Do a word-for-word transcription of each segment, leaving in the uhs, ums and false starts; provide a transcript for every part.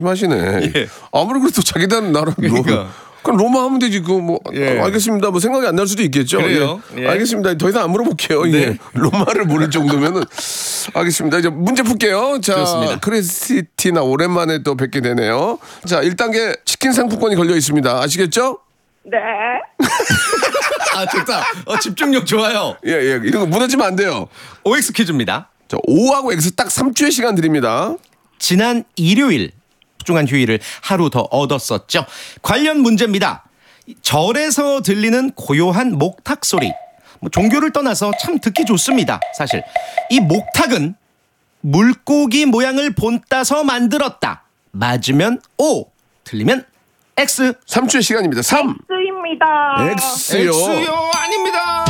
하시네. 예. 아무리 그래도 자기다는 나라 그러니까. 그럼 로마 하면 되지. 그 뭐 예. 알겠습니다. 뭐 생각이 안 날 수도 있겠죠. 그래요. 예. 예. 알겠습니다. 더 이상 안 물어볼게요. 네. 예. 로마를 모를 정도면은 알겠습니다. 이제 문제 풀게요. 자, 좋습니다. 크리스티나 오랜만에 또 뵙게 되네요. 자, 일 단계 치킨 상품권이 걸려 있습니다. 아시겠죠? 네. 아 좋다. 어, 집중력 좋아요. 예, 예. 이런 거 무너지면 안 돼요. 오엑스 퀴즈입니다. 자, O하고 X 딱 삼 주의 시간 드립니다. 지난 일요일 소중한 휴일을 하루 더 얻었었죠. 관련 문제입니다. 절에서 들리는 고요한 목탁 소리. 뭐 종교를 떠나서 참 듣기 좋습니다. 사실 이 목탁은 물고기 모양을 본따서 만들었다. 맞으면 O, 틀리면 X. 삼 주의 시간입니다. 삼. X입니다. X요. X요 아닙니다.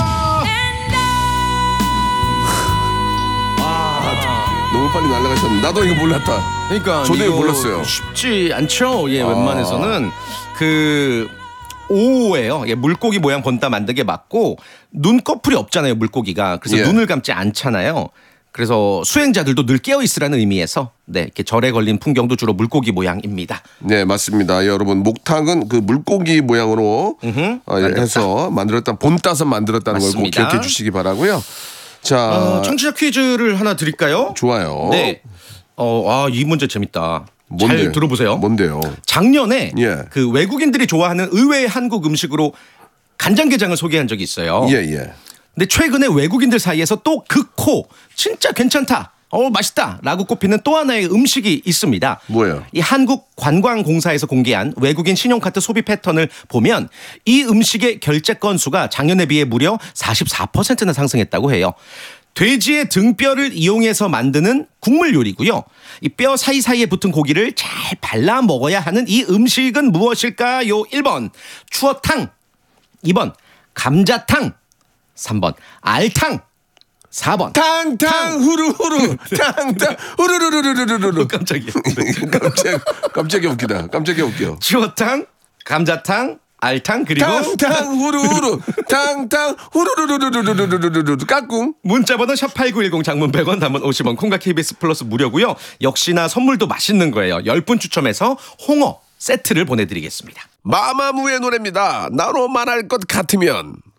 너무 빨리 날아가셨는데 나도 이거 몰랐다. 그러니까 저도 이거 이거 몰랐어요. 쉽지 않죠. 예, 아. 웬만해서는 그 오예요. 예, 물고기 모양 본따 만들게 맞고 눈꺼풀이 없잖아요, 물고기가. 그래서 예. 눈을 감지 않잖아요. 그래서 수행자들도 늘 깨어 있으라는 의미에서 네, 이렇게 절에 걸린 풍경도 주로 물고기 모양입니다. 네, 맞습니다. 여러분, 목탁은 그 물고기 모양으로 음흠, 어, 예, 해서 만들었다, 본 따서 만들었다는 걸 꼭 맞습니다. 기억해 주시기 바라고요. 자, 어, 청취자 퀴즈를 하나 드릴까요? 좋아요. 네. 어, 아, 이 문제 재밌다. 뭔데? 잘 들어보세요. 뭔데요? 작년에 예. 그 외국인들이 좋아하는 의외의 한국 음식으로 간장게장을 소개한 적이 있어요. 예, 예. 근데 최근에 외국인들 사이에서 또 극호 진짜 괜찮다. 어 맛있다 라고 꼽히는 또 하나의 음식이 있습니다. 뭐예요? 이 한국관광공사에서 공개한 외국인 신용카드 소비 패턴을 보면 이 음식의 결제 건수가 작년에 비해 무려 사십사 퍼센트나 상승했다고 해요. 돼지의 등뼈를 이용해서 만드는 국물 요리고요. 이 뼈 사이사이에 붙은 고기를 잘 발라 먹어야 하는 이 음식은 무엇일까요? 일 번 추어탕, 이 번 감자탕, 삼 번 알탕, 사 번 탕탕 후루후루 탕탕 후루루루루루루. 깜짝이야. 깜짝 깜짝이 웃기다. 깜짝이 웃겨. 추어탕, 감자탕, 알탕 그리고 탕탕 후루후루 탕탕 후루루루루루루루루루 까꿍. 문자번호 샵팔구일공 장문 백 원 단문 오십 원 콩과 케이비에스 플러스 무료고요. 역시나 선물도 맛있는 거예요. 열 분 추첨해서 홍어 세트를 보내드리겠습니다. 마마무의 노래입니다. 나로 말할 것 같으면.